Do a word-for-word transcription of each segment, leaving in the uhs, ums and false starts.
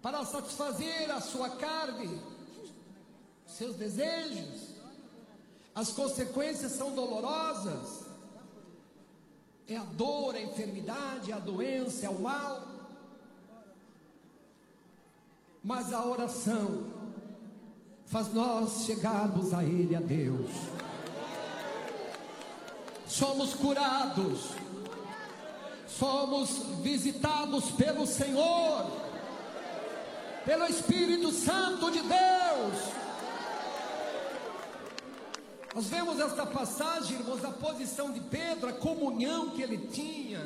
para satisfazer a sua carne, seus desejos. As consequências são dolorosas. É a dor, a enfermidade, a doença, é o mal. Mas a oração faz nós chegarmos a Ele, a Deus. Somos curados, somos visitados pelo Senhor, pelo Espírito Santo de Deus. Nós vemos esta passagem, irmãos, a posição de Pedro, a comunhão que ele tinha.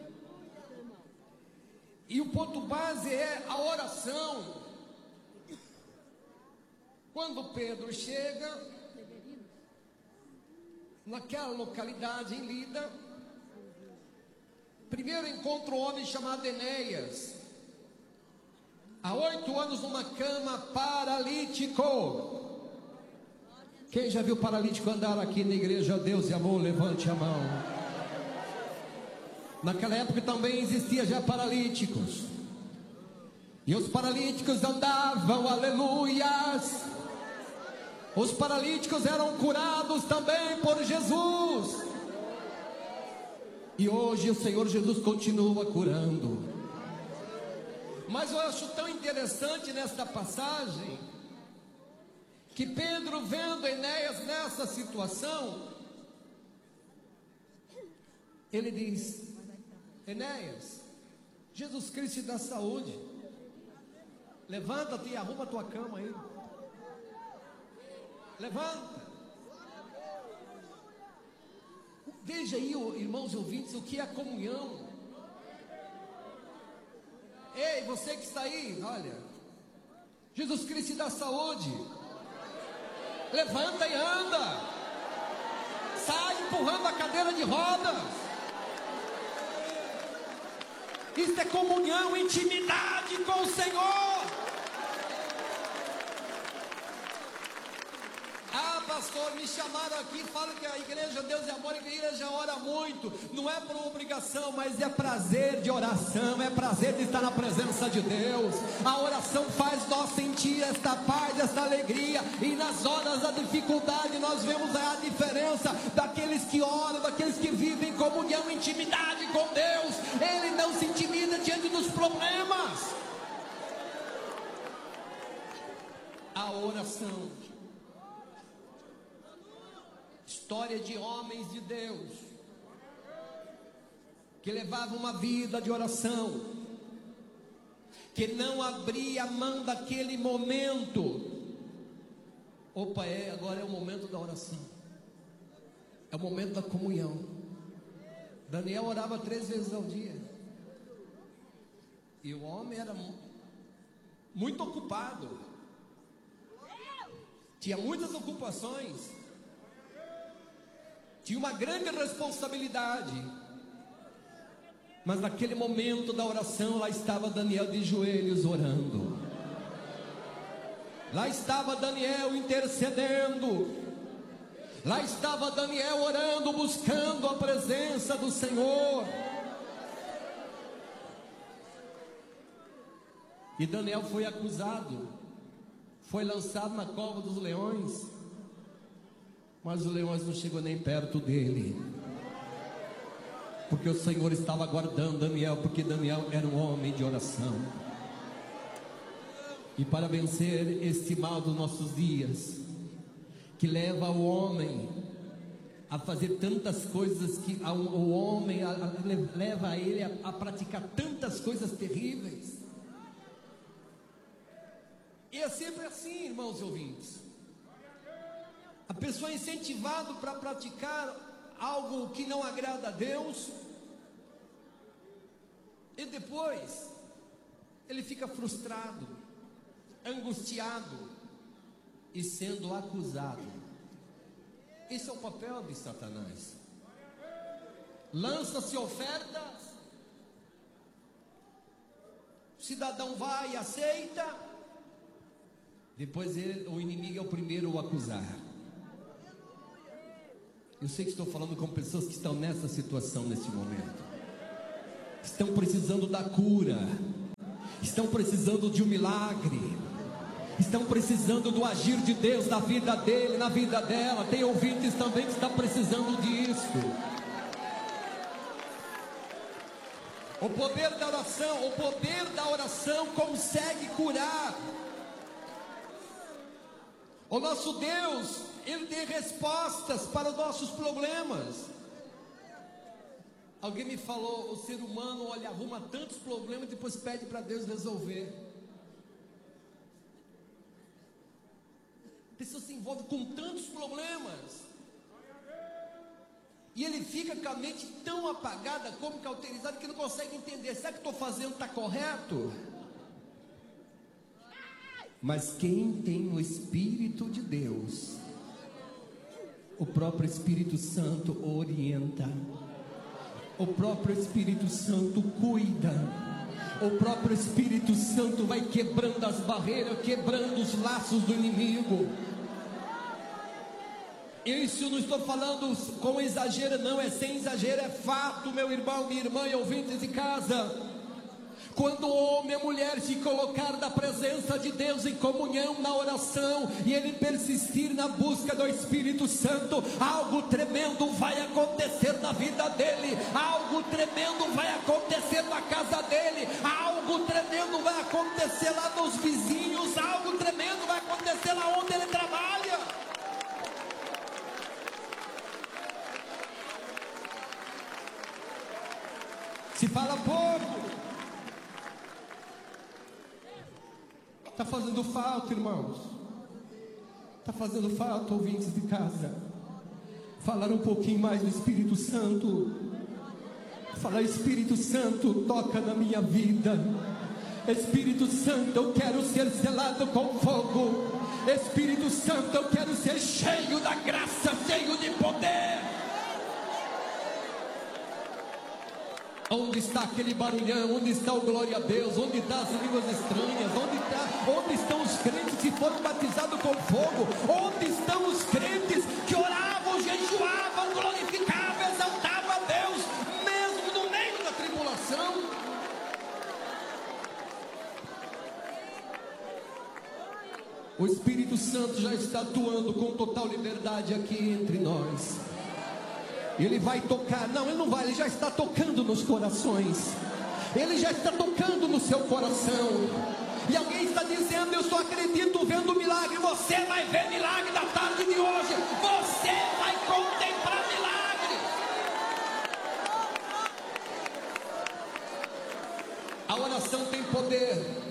E o ponto base é a oração. Quando Pedro chega naquela localidade em Lida, primeiro encontra um homem chamado Enéas, há oito anos numa cama, paralítico. Quem já viu paralítico andar aqui na igreja Deus e Amor, levante a mão. Naquela época também existia já paralíticos, e os paralíticos andavam, aleluias. Os paralíticos eram curados também por Jesus, e hoje o Senhor Jesus continua curando. Mas eu acho tão interessante nesta passagem, que Pedro, vendo Enéas nessa situação, ele diz: Enéas, Jesus Cristo te dá saúde, levanta-te e arruma a tua cama aí, levanta. Veja aí, irmãos ouvintes, o que é a comunhão. Ei, você que está aí, olha, Jesus Cristo te dá saúde, levanta e anda, sai empurrando a cadeira de rodas. Isso é comunhão, intimidade com o Senhor. Ah, pastor, me chamaram aqui, falam que a igreja Deus e Amor, a igreja ora muito. Não é por obrigação, mas é prazer de oração, é prazer de estar na presença de Deus. A oração faz nós sentir esta paz, esta alegria, e nas horas da dificuldade nós vemos a diferença daqueles que oram, daqueles que vivem em comunhão, intimidade com Deus. Ele não se intimida diante dos problemas. A oração, história de homens de Deus que levavam uma vida de oração, que não abria a mão daquele momento. Opa, é, agora é o momento da oração, é o momento da comunhão. Daniel orava três vezes ao dia, e o homem era muito ocupado, tinha muitas ocupações, tinha uma grande responsabilidade. Mas naquele momento da oração, lá estava Daniel de joelhos orando. Lá estava Daniel intercedendo. Lá estava Daniel orando, buscando a presença do Senhor. E Daniel foi acusado, foi lançado na cova dos leões, mas os leões não chegou nem perto dele, porque o Senhor estava guardando Daniel, porque Daniel era um homem de oração. E para vencer este mal dos nossos dias, que leva o homem a fazer tantas coisas, que a, o homem a, a, leva ele a, a praticar tantas coisas terríveis. E é sempre assim, irmãos ouvintes. A pessoa é incentivada para praticar algo que não agrada a Deus, e depois ele fica frustrado, angustiado e sendo acusado. Esse é o papel de Satanás. Lança-se ofertas, o cidadão vai e aceita, depois ele, o inimigo é o primeiro a acusar. Eu sei que estou falando com pessoas que estão nessa situação nesse momento, estão precisando da cura, estão precisando de um milagre, estão precisando do agir de Deus na vida dele, na vida dela. Tem ouvintes também que estão precisando disso. O poder da oração, o poder da oração consegue curar. O nosso Deus, Ele tem respostas para os nossos problemas. Alguém me falou, o ser humano, olha, arruma tantos problemas e depois pede para Deus resolver. A pessoa se envolve com tantos problemas, e ele fica com a mente tão apagada, como cauterizada, que não consegue entender. Será que estou fazendo está correto? Mas quem tem o Espírito de Deus, o próprio Espírito Santo orienta, o próprio Espírito Santo cuida, o próprio Espírito Santo vai quebrando as barreiras, quebrando os laços do inimigo. Isso não estou falando com exagero, não, é sem exagero, é fato, meu irmão, minha irmã e ouvintes de casa. Quando o homem e a mulher se colocar na presença de Deus em comunhão, na oração, e ele persistir na busca do Espírito Santo, algo tremendo vai acontecer na vida dele, algo tremendo vai acontecer na casa dele, algo tremendo vai acontecer lá nos vizinhos, algo tremendo vai acontecer lá onde ele trabalha. Se fala pouco, está fazendo falta, irmãos, está fazendo falta, ouvintes de casa, falar um pouquinho mais do Espírito Santo, falar: Espírito Santo, toca na minha vida, Espírito Santo, eu quero ser selado com fogo, Espírito Santo, eu quero ser cheio da graça, cheio de poder. Onde está aquele barulhão? Onde está o glória a Deus? Onde estão as línguas estranhas? Onde, está, onde estão os crentes que foram batizados com fogo? Onde estão os crentes que oravam, jejuavam, glorificavam, exaltavam a Deus, mesmo no meio da tribulação? O Espírito Santo já está atuando com total liberdade aqui entre nós. Ele vai tocar, não, ele não vai, ele já está tocando nos corações, ele já está tocando no seu coração, e alguém está dizendo: eu só acredito vendo milagre. Você vai ver milagre da tarde de hoje, você vai contemplar milagre. A oração tem poder.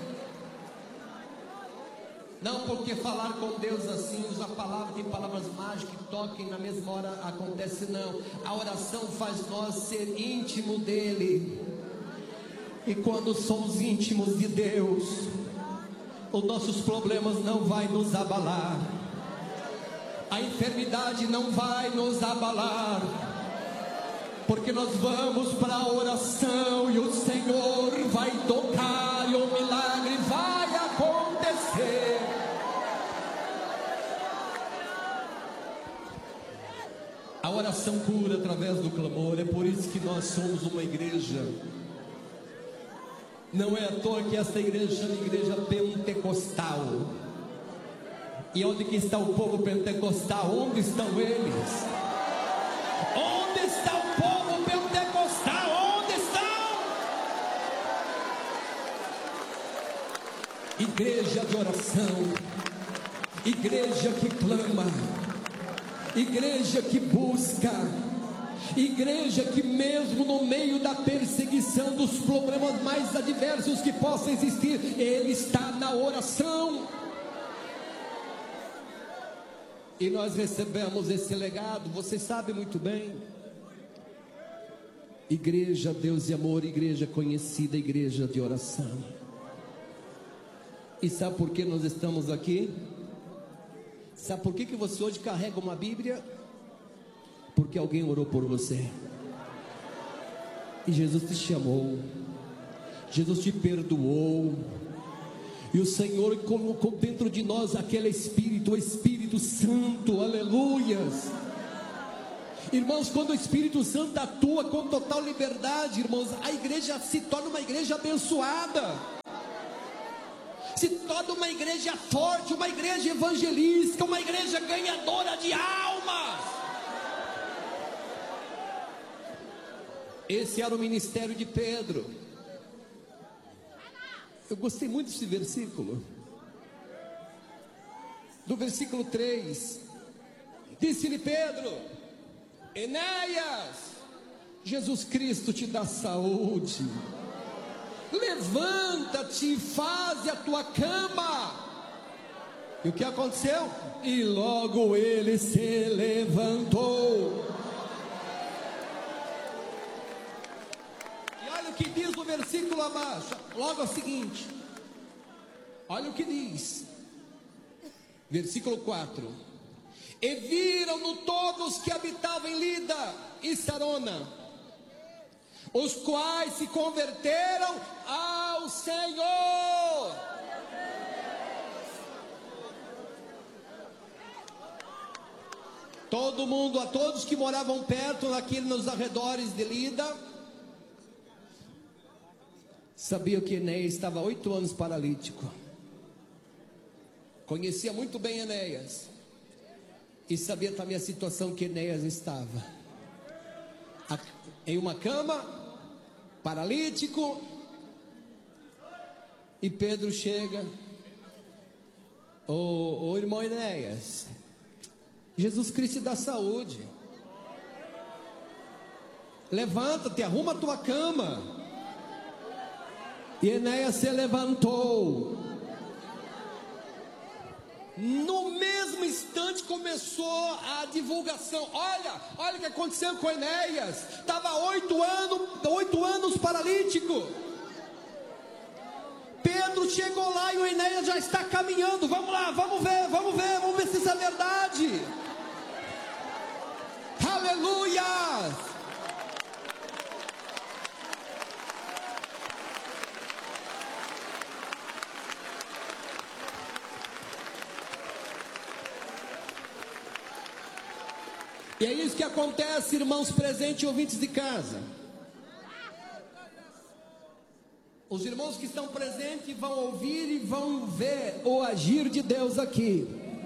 Não porque falar com Deus assim, usar palavras, tem palavras mágicas que toquem na mesma hora, acontece, não. A oração faz nós ser íntimo dele. E quando somos íntimos de Deus, os nossos problemas não vai nos abalar, a enfermidade não vai nos abalar, porque nós vamos para a oração e o Senhor vai tocar e o milagre vai acontecer. A oração cura através do clamor. É por isso que nós somos uma igreja. Não é à toa que essa igreja chama igreja pentecostal. E onde que está o povo pentecostal? Onde estão eles? Onde está o povo pentecostal? Onde estão? Igreja de oração, igreja que clama, igreja que busca, igreja que mesmo no meio da perseguição, dos problemas mais adversos que possam existir, ele está na oração. E nós recebemos esse legado, você sabe muito bem. Igreja Deus e Amor, igreja conhecida, igreja de oração. E sabe por que nós estamos aqui? Sabe por que, que você hoje carrega uma Bíblia? Porque alguém orou por você, e Jesus te chamou, Jesus te perdoou, e o Senhor colocou dentro de nós aquele Espírito, o Espírito Santo, aleluias. Irmãos, quando o Espírito Santo atua com total liberdade, irmãos, a igreja se torna uma igreja abençoada. se torna uma igreja forte, uma igreja evangelística, uma igreja ganhadora de almas. Esse era o ministério de Pedro. Eu gostei muito desse versículo. Do versículo três, disse-lhe Pedro: Enéas, Jesus Cristo te dá saúde, levanta-te e faze a tua cama. E o que aconteceu? E logo ele se levantou. E olha o que diz o versículo abaixo, logo a seguinte, olha o que diz, versículo quatro: e viram-no todos que habitavam em Lida e Sarona, os quais se converteram ao Senhor. Todo mundo, a todos que moravam perto, naquele, nos arredores de Lida, sabiam que Enéas estava oito anos paralítico. Conhecia muito bem Enéas e sabia também a situação que Enéas estava, em uma cama, paralítico. E Pedro chega: ô, ô irmão Enéas, Jesus Cristo dá saúde, levanta-te, arruma a tua cama. E Enéas se levantou. No mesmo instante começou a divulgação. Olha, olha o que aconteceu com Enéas. Estava oito anos, oito anos paralítico. Pedro chegou lá e o Enéas já está caminhando. Vamos lá, vamos ver, vamos ver, vamos ver se isso é verdade. Aleluia! E é isso que acontece, irmãos presentes e ouvintes de casa. Os irmãos que estão presentes vão ouvir e vão ver o agir de Deus aqui.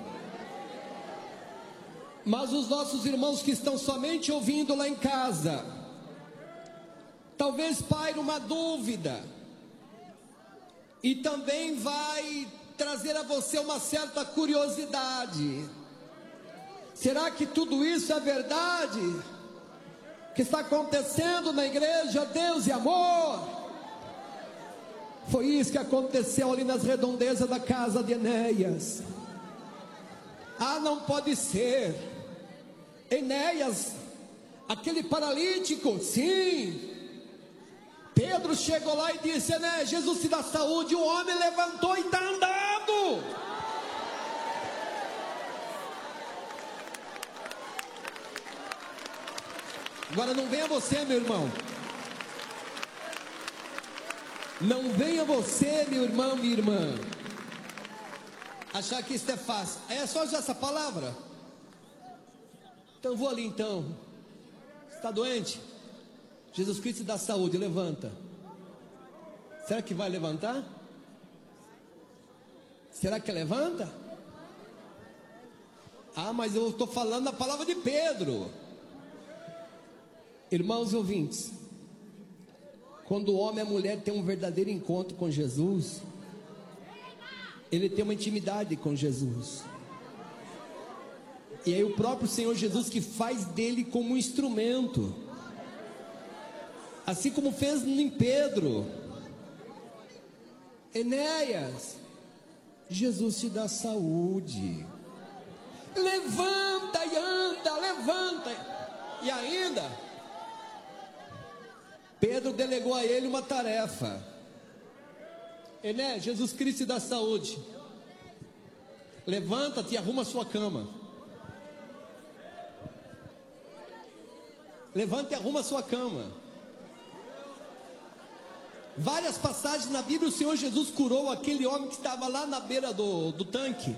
Mas os nossos irmãos que estão somente ouvindo lá em casa, talvez paire uma dúvida, e também vai trazer a você uma certa curiosidade. Será que tudo isso é verdade? Que está acontecendo na igreja Deus e Amor? Foi isso que aconteceu ali nas redondezas da casa de Enéas. Ah, não pode ser. Enéas, aquele paralítico, sim. Pedro chegou lá e disse: Enéas, Jesus te dá saúde. O homem levantou e está andando. Agora não venha você, meu irmão. Não venha você, meu irmão, minha irmã, achar que isso é fácil. É só usar essa palavra? Então vou ali então. Está doente? Jesus Cristo dá saúde, levanta. Será que vai levantar? Será que levanta? Ah, mas eu estou falando a palavra de Pedro. Irmãos ouvintes, quando o homem e a mulher têm um verdadeiro encontro com Jesus, ele tem uma intimidade com Jesus. E aí o próprio Senhor Jesus que faz dele como um instrumento, assim como fez em Pedro. Enéas, Jesus te dá saúde, levanta e anda, levanta. E ainda Pedro delegou a ele uma tarefa. Enéas, Jesus Cristo te dá saúde, levanta-te e arruma a sua cama. Levanta e arruma a sua cama. Várias passagens na Bíblia, o Senhor Jesus curou aquele homem que estava lá na beira do, do tanque.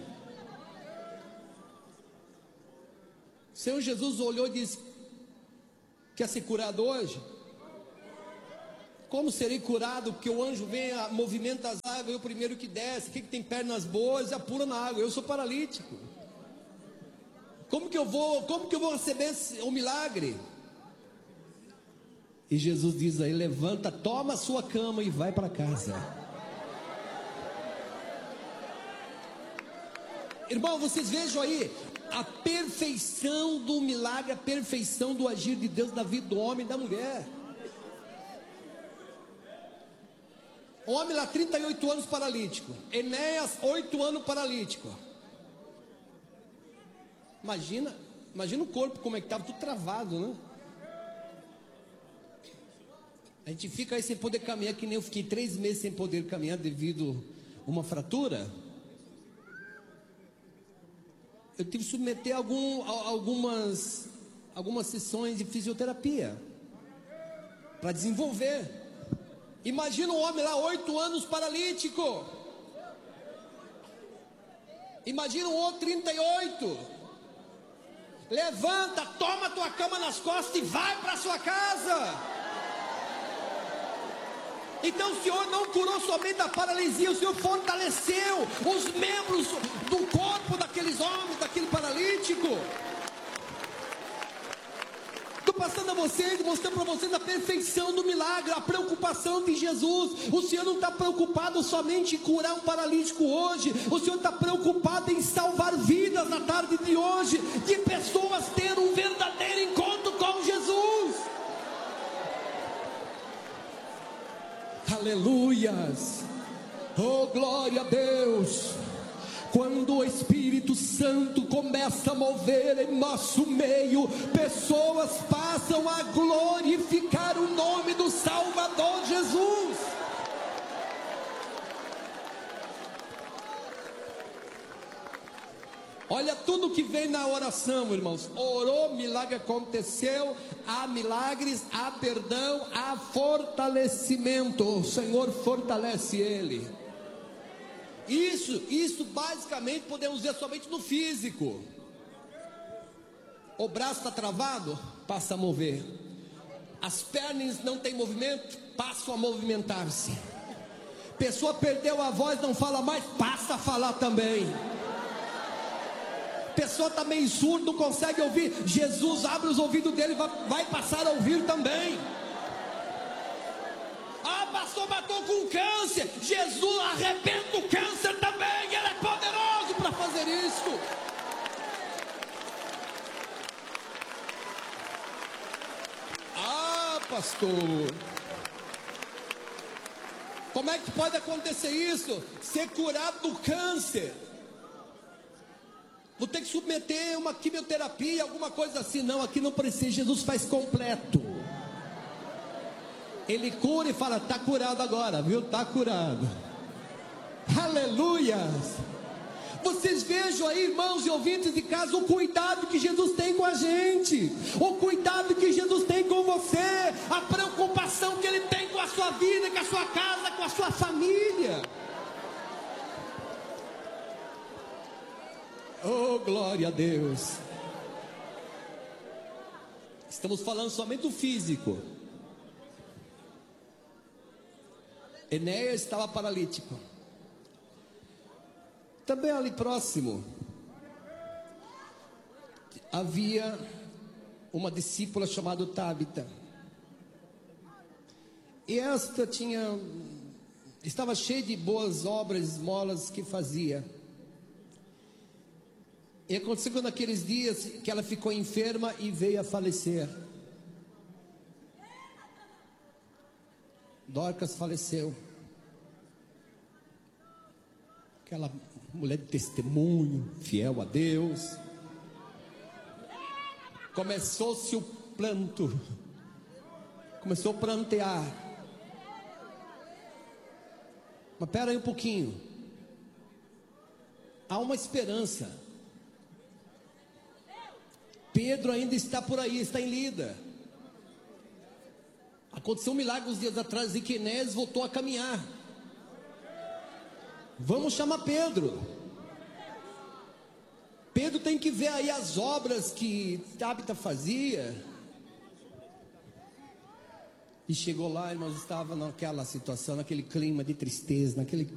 O Senhor Jesus olhou e disse: quer ser curado hoje? Como serei curado? Porque o anjo vem, movimenta as águas, eu o primeiro que desce, quem que tem pernas boas, apura na água, eu sou paralítico. Como que eu vou, como que eu vou receber o milagre? E Jesus diz aí, levanta, toma a sua cama e vai para casa. Irmão, vocês vejam aí, a perfeição do milagre, a perfeição do agir de Deus na vida do homem e da mulher. O homem lá, trinta e oito anos paralítico. Enéas, oito anos paralítico. Imagina, imagina o corpo como é que estava, tudo travado, né? A gente fica aí sem poder caminhar, que nem eu fiquei três meses sem poder caminhar devido a uma fratura. Eu tive que submeter algum, algumas, algumas sessões de fisioterapia para desenvolver. Imagina um homem lá, oito anos paralítico. Imagina um outro, trinta e oito. Levanta, toma a tua cama nas costas e vai para a sua casa. Então o Senhor não curou somente a paralisia, o Senhor fortaleceu os membros do corpo daqueles homens, daquele paralítico. Estou passando a vocês, mostrando para vocês a perfeição do milagre, a preocupação de Jesus. O Senhor não está preocupado somente em curar um paralítico hoje, o Senhor está preocupado em salvar vidas na tarde de hoje, de pessoas ter um verdadeiro encontro com Jesus. Aleluias, oh glória a Deus. Quando o Espírito Santo começa a mover em nosso meio, pessoas passam a glorificar o nome do Salvador Jesus. Olha tudo que vem na oração, irmãos. Orou, milagre aconteceu. Há milagres, há perdão, há fortalecimento. O Senhor fortalece ele. Isso, isso basicamente podemos ver somente no físico. O braço está travado, passa a mover. As pernas não têm movimento, passam a movimentar-se. Pessoa perdeu a voz, não fala mais, passa a falar também. Pessoa está meio surdo, não consegue ouvir, Jesus abre os ouvidos dele, vai, vai passar a ouvir também. Ah, pastor, matou com câncer. Jesus arrebenta o câncer também. Ele é poderoso para fazer isso. Ah, pastor, como é que pode acontecer isso? Ser curado do câncer. Vou ter que submeter uma quimioterapia, alguma coisa assim. Não, aqui não precisa. Jesus faz completo. Ele cura e fala, está curado agora, viu? Está curado. Aleluia. Vocês vejam aí, irmãos e ouvintes de casa, o cuidado que Jesus tem com a gente, o cuidado que Jesus tem com você, a preocupação que Ele tem com a sua vida, com a sua casa, com a sua família. Oh, glória a Deus. Estamos falando somente do físico. Enéas estava paralítico. Também ali próximo havia uma discípula chamada Tábita. E esta tinha, estava cheia de boas obras, esmolas que fazia. E aconteceu que naqueles dias que ela ficou enferma e veio a falecer. Dorcas faleceu. Aquela mulher de testemunho, fiel a Deus. Começou-se o planto. Começou a plantear. Mas espera aí um pouquinho. Há uma esperança. Pedro ainda está por aí, está em Lida. Aconteceu um milagre uns dias atrás e que Enéas voltou a caminhar. Vamos chamar Pedro. Pedro tem que ver aí as obras que Tábita fazia. E chegou lá, irmãos, estava naquela situação, naquele clima de tristeza, naquele